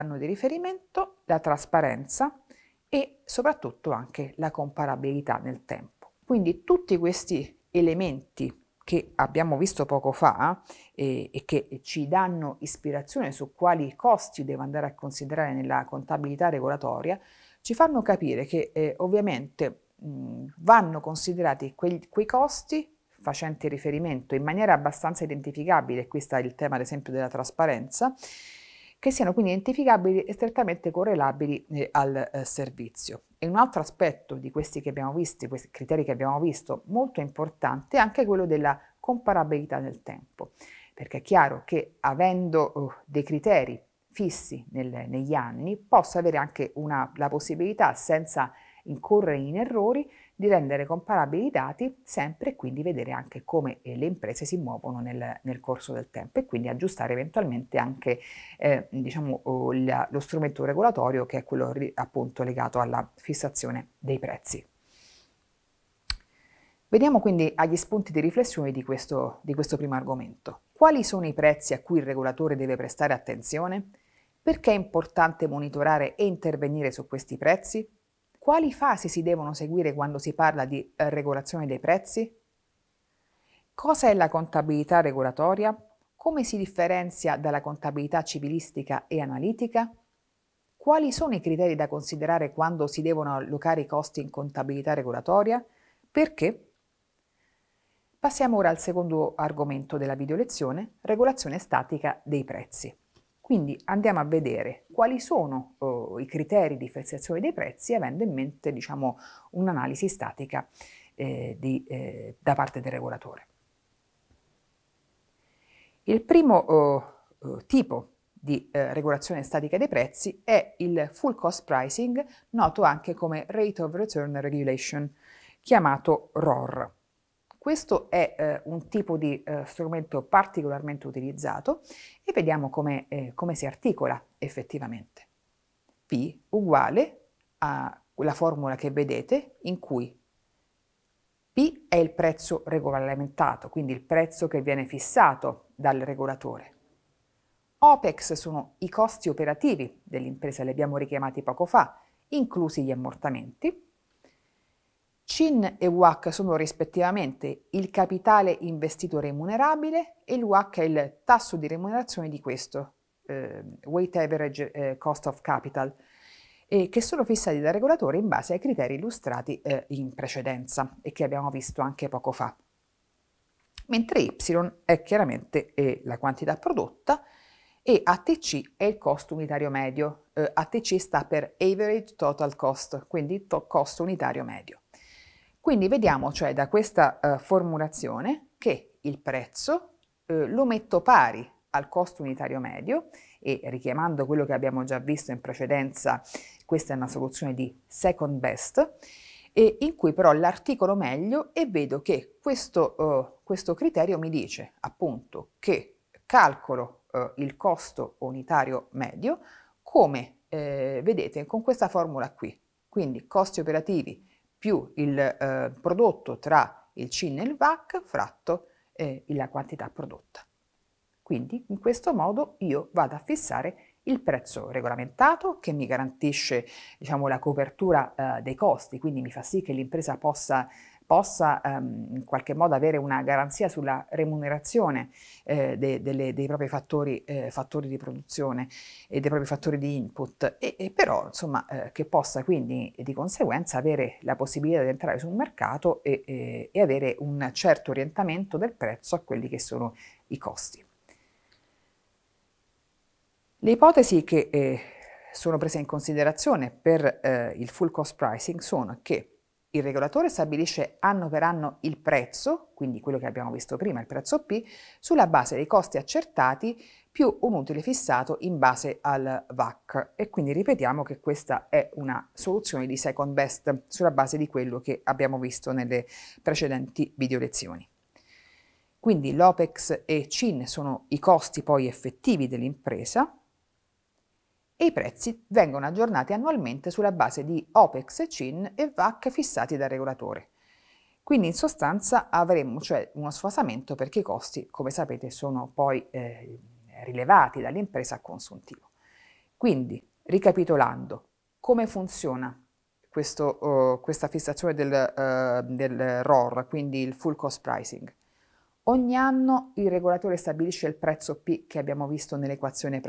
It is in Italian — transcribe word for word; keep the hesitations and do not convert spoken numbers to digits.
anno di riferimento, la trasparenza e soprattutto anche la comparabilità nel tempo. Quindi tutti questi elementi che abbiamo visto poco fa eh, e che ci danno ispirazione su quali costi devo andare a considerare nella contabilità regolatoria, ci fanno capire che eh, ovviamente mh, vanno considerati quei, quei costi facenti riferimento in maniera abbastanza identificabile, qui sta il tema ad esempio della trasparenza, che siano quindi identificabili e strettamente correlabili eh, al eh, servizio. E un altro aspetto di questi che abbiamo visto, questi criteri che abbiamo visto, molto importante, è anche quello della comparabilità nel tempo, perché è chiaro che avendo uh, dei criteri fissi nel, negli anni, posso avere anche una, la possibilità, senza incorrere in errori, di rendere comparabili i dati sempre e quindi vedere anche come eh, le imprese si muovono nel, nel corso del tempo e quindi aggiustare eventualmente anche eh, diciamo, oh, la, lo strumento regolatorio che è quello ri, appunto legato alla fissazione dei prezzi. Veniamo quindi agli spunti di riflessione di questo, di questo primo argomento. Quali sono i prezzi a cui il regolatore deve prestare attenzione? Perché è importante monitorare e intervenire su questi prezzi? Quali fasi si devono seguire quando si parla di regolazione dei prezzi? Cosa è la contabilità regolatoria? Come si differenzia dalla contabilità civilistica e analitica? Quali sono i criteri da considerare quando si devono allocare i costi in contabilità regolatoria? Perché? Passiamo ora al secondo argomento della video lezione, regolazione statica dei prezzi. Quindi andiamo a vedere quali sono oh, i criteri di fissazione dei prezzi avendo in mente, diciamo, un'analisi statica eh, di, eh, da parte del regolatore. Il primo oh, oh, tipo di eh, regolazione statica dei prezzi è il full cost pricing, noto anche come Rate of Return Regulation, chiamato R O R. Questo è eh, un tipo di eh, strumento particolarmente utilizzato e vediamo come, eh, come si articola effettivamente. P uguale alla formula che vedete in cui P è il prezzo regolamentato, quindi il prezzo che viene fissato dal regolatore. OPEX sono i costi operativi dell'impresa, li abbiamo richiamati poco fa, inclusi gli ammortamenti. C I N e W A C sono rispettivamente il capitale investito remunerabile e il W A C è il tasso di remunerazione di questo, eh, Weighted Average eh, Cost of Capital, e che sono fissati dal regolatore in base ai criteri illustrati eh, in precedenza e che abbiamo visto anche poco fa. Mentre Y è chiaramente eh, la quantità prodotta e A T C è il costo unitario medio. Eh, A T C sta per Average Total Cost, quindi to- costo unitario medio. Quindi vediamo, cioè, da questa uh, formulazione che il prezzo uh, lo metto pari al costo unitario medio e richiamando quello che abbiamo già visto in precedenza, questa è una soluzione di second best, e in cui però l'articolo meglio e vedo che questo, uh, questo criterio mi dice appunto che calcolo uh, il costo unitario medio come eh, vedete con questa formula qui, quindi costi operativi più il eh, prodotto tra il C I N e il V A C fratto eh, la quantità prodotta. Quindi in questo modo io vado a fissare il prezzo regolamentato che mi garantisce, diciamo, la copertura eh, dei costi, quindi mi fa sì che l'impresa possa, possa ehm, in qualche modo avere una garanzia sulla remunerazione eh, de, delle, dei propri fattori, eh, fattori di produzione e dei propri fattori di input, e, e però insomma eh, che possa quindi di conseguenza avere la possibilità di entrare sul mercato e, e, e avere un certo orientamento del prezzo a quelli che sono i costi. Le ipotesi che eh, sono prese in considerazione per eh, il full cost pricing sono che il regolatore stabilisce anno per anno il prezzo, quindi quello che abbiamo visto prima, il prezzo P, sulla base dei costi accertati più un utile fissato in base al V A C. E quindi ripetiamo che questa è una soluzione di second best sulla base di quello che abbiamo visto nelle precedenti video lezioni. Quindi l'OPEX e C I N sono i costi poi effettivi dell'impresa, e i prezzi vengono aggiornati annualmente sulla base di OPEX, C I N e V A C fissati dal regolatore. Quindi in sostanza avremo cioè uno sfasamento perché i costi, come sapete, sono poi eh, rilevati dall'impresa a consuntivo. Quindi, ricapitolando, come funziona questo, uh, questa fissazione del, uh, del R O R, quindi il full cost pricing? Ogni anno il regolatore stabilisce il prezzo P che abbiamo visto nell'equazione precedente.